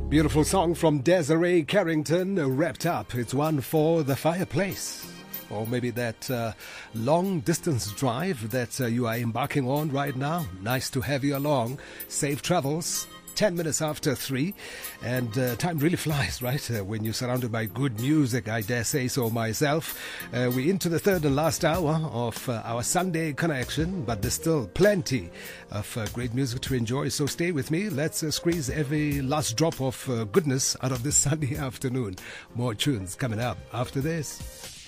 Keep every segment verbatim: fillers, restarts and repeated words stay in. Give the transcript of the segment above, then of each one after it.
Beautiful song from Desiree Carrington, uh, Wrapped Up. It's one for the fireplace. Or maybe that uh, long distance drive that uh, you are embarking on right now. Nice to have you along. Safe travels. Ten minutes after three, and uh, time really flies, right? Uh, when you're surrounded by good music, I dare say so myself. Uh, we're into the third and last hour of uh, our Sunday connection, but there's still plenty of uh, great music to enjoy. So stay with me. Let's uh, squeeze every last drop of uh, goodness out of this Sunday afternoon. More tunes coming up after this.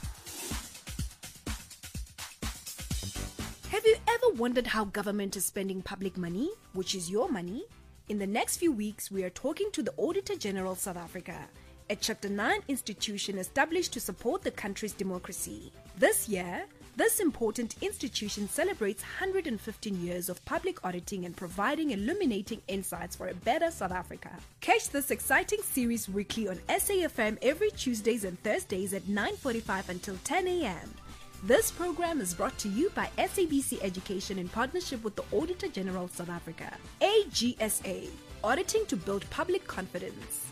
Have you ever wondered how government is spending public money, which is your money? In the next few weeks, we are talking to the Auditor General South Africa, a Chapter nine institution established to support the country's democracy. This year, this important institution celebrates one hundred fifteen years of public auditing and providing illuminating insights for a better South Africa. Catch this exciting series weekly on S A F M every Tuesdays and Thursdays at nine forty-five until ten a.m. This program is brought to you by S A B C Education in partnership with the Auditor General South Africa. A G S A, auditing to build public confidence.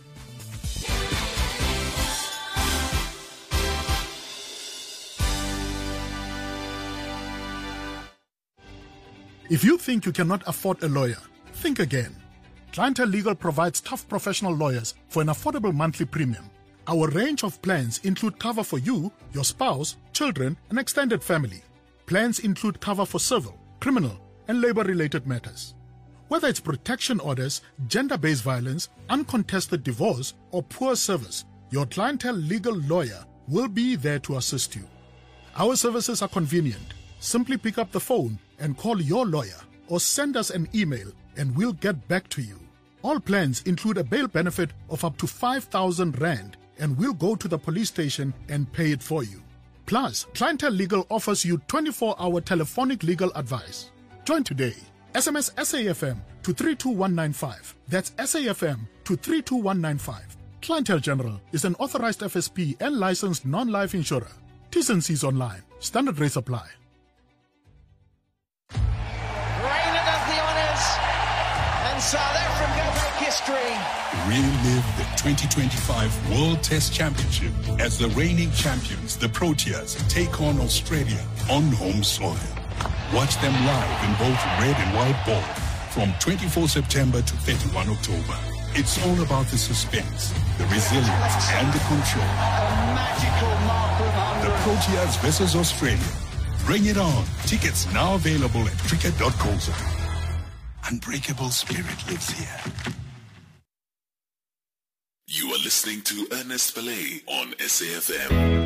If you think you cannot afford a lawyer, think again. Clientele Legal provides tough professional lawyers for an affordable monthly premium. Our range of plans include cover for you, your spouse, children, and extended family. Plans include cover for civil, criminal, and labor-related matters. Whether it's protection orders, gender-based violence, uncontested divorce, or poor service, your Clientele Legal lawyer will be there to assist you. Our services are convenient. Simply pick up the phone and call your lawyer or send us an email and we'll get back to you. All plans include a bail benefit of up to five thousand rand and we'll go to the police station and pay it for you. Plus, Clientele Legal offers you twenty-four hour telephonic legal advice. Join today. S M S S A F M to three two one nine five. That's S A F M to three two one nine five. Clientele General is an authorized F S P and licensed non-life insurer. T's and C's online. Standard rates apply. Rainer does the honours, and South Africa make history. Relive the twenty twenty-five World Test Championship as the reigning champions, the Proteas, take on Australia on home soil. Watch them live in both red and white ball from twenty-fourth September to thirty-first October. It's all about the suspense, the resilience, and the control. A magical mark of The Proteas versus Australia. Bring it on. Tickets now available at cricket dot co dot za. Unbreakable spirit lives here. You are listening to Ernest Valet on S A F M.